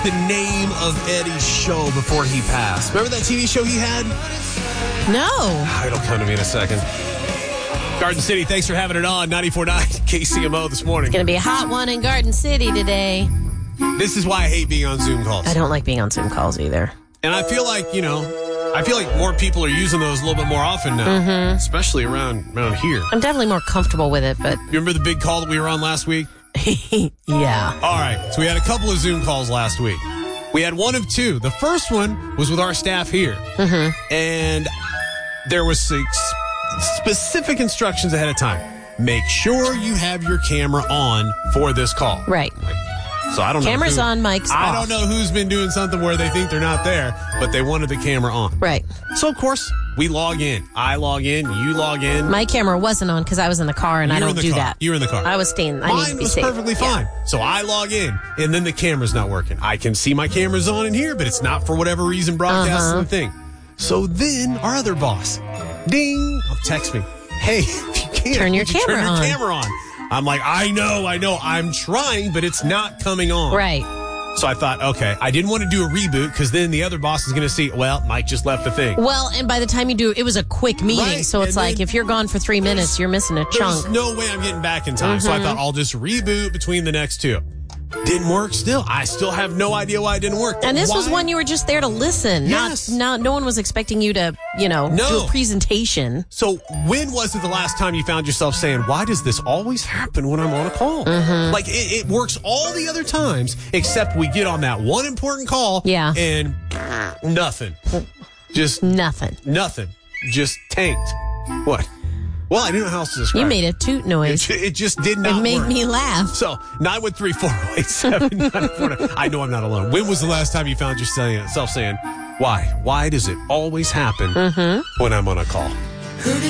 The name of Eddie's show before he passed. Remember that TV show he had? No. It'll come to me in a second. Garden City, thanks for having it on. 94.9 KCMO this morning. It's going to be a hot one in Garden City today. This is why I hate being on Zoom calls. I don't like being on Zoom calls either. And I feel like, more people are using those a little bit more often now, especially around here. I'm definitely more comfortable with it, but... You remember the big call that we were on last week? Yeah. All right, so we had a couple of Zoom calls last week. We had one of two. The first one was with our staff here. And there was specific instructions ahead of time. Make sure you have your camera on for this call. Right. So I don't know. Camera's on, mic's off. I don't know who's been doing something where they think they're not there, but they wanted the camera on. Right. So, of course, we log in. I log in. You log in. My camera wasn't on because I was in the car, and I don't do that. You were in the car. I was staying. I need to be safe. Mine was perfectly fine. Yeah. So I log in, and then the camera's not working. I can see my camera's on in here, but it's not for whatever reason broadcasting the thing. So then our other boss, ding, text me. Hey, if you can, turn your camera on. I'm like, I know. I'm trying, but it's not coming on. Right. So I thought, okay, I didn't want to do a reboot because then the other boss is going to see, well, Mike just left the thing. Well, and by the time you do, it was a quick meeting. Right. So it's like, if you're gone for 3 minutes, you're missing a chunk. There's no way I'm getting back in time. So I thought I'll just reboot between the next two. Didn't work still. I still have no idea why it didn't work. And this was when you were just there to listen. Yes. No one was expecing you to, do a presentation. So when was it the last time you found yourself saying, why does this always happen when I'm on a call? Like it works all the other times, except we get on that one important call. Yeah. And nothing. Just nothing. Just tanked. What? Well, I didn't know how else to describe it. You made a toot noise. It just did not work. It made me laugh. So, 913-408-7949. I know I'm not alone. When was the last time you found yourself saying, why? Why does it always happen when I'm on a call?